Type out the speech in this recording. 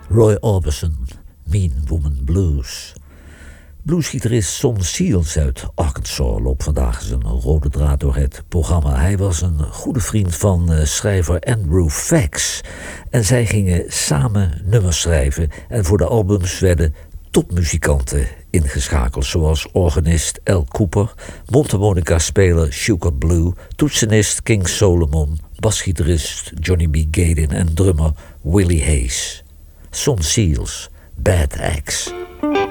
Roy Orbison, Mean Woman Blues. Bluesgitarist Son Seals uit Arkansas loopt vandaag zijn rode draad door het programma. Hij was een goede vriend van schrijver Andrew Fax. En zij gingen samen nummers schrijven. En voor de albums werden topmuzikanten ingeschakeld. Zoals organist Al Cooper, mondharmonica-speler Sugar Blue, toetsenist King Solomon, basgitarist Johnny B. Gaden en drummer Willie Hayes. Son Seals, Bad Axe.